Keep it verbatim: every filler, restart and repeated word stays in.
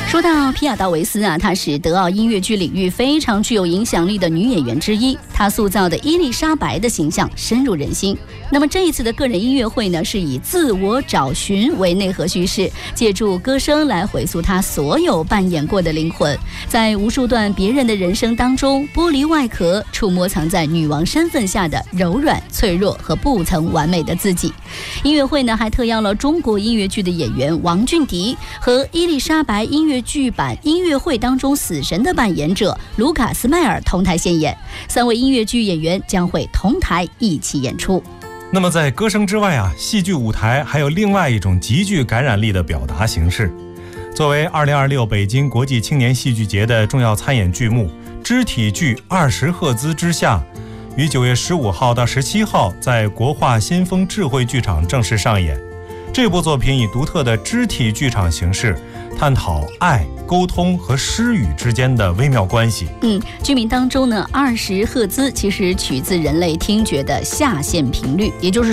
说到皮亚道维斯啊，她是德奥音乐剧领域非常具有影响力的女演员之一。她塑造的伊丽莎白的形象深入人心。那么这一次的个人音乐会呢，是以自我找寻为内核叙事，借助歌声来回溯她所有扮演过的灵魂，在无数段别人的人生当中，剥离外壳，触摸藏在女王身份下的柔软、脆弱和不曾完美的自己。音乐会呢，还特邀了中国音乐剧的演员王俊迪和伊丽莎白音乐剧版音乐会当中死神的扮演者卢卡斯迈尔同台献演，三位音乐剧演员将会同台一起演出。 那么在歌声之外啊，戏剧舞台还有另外一种极具感染力的表达形式。作为二零二六北京国际青年戏剧节的重要参演剧目，肢体剧《二十赫兹之下》于九月十五号到十七号在国画新风智慧剧场正式上演。这部作品以独特的肢体剧场形式，探讨爱、沟通和失语之间的微妙关系。 嗯，剧名当中呢，二十赫兹其实取自人类听觉的下限频率，也就是